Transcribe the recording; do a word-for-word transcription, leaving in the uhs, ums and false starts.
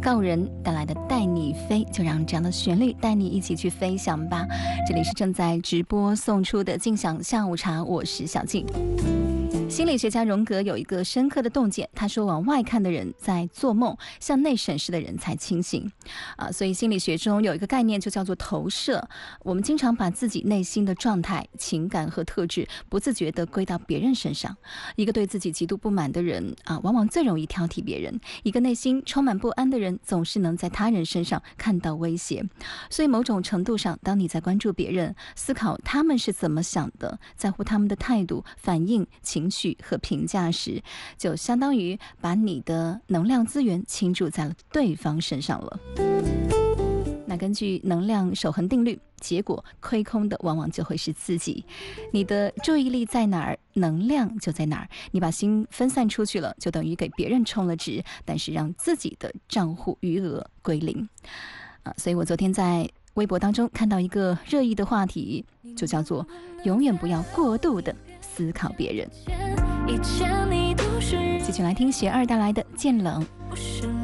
告人带来的带你飞，就让这样的旋律带你一起去飞翔吧。这里是正在直播送出的静享下午茶，我是小静。心理学家荣格有一个深刻的洞见，他说往外看的人在做梦，向内审视的人才清醒啊。所以心理学中有一个概念就叫做投射，我们经常把自己内心的状态、情感和特质不自觉地归到别人身上。一个对自己极度不满的人啊，往往最容易挑剔别人；一个内心充满不安的人，总是能在他人身上看到威胁。所以某种程度上，当你在关注别人，思考他们是怎么想的，在乎他们的态度、反应、情绪和评价时，就相当于把你的能量资源倾注在了对方身上了。那根据能量守恒定律，结果亏空的往往就会是自己。你的注意力在哪儿，能量就在哪儿。你把心分散出去了，就等于给别人充了值，但是让自己的账户余额归零啊。所以我昨天在微博当中看到一个热议的话题，就叫做永远不要过度的思考别人。继续来听学二带来的渐冷。不是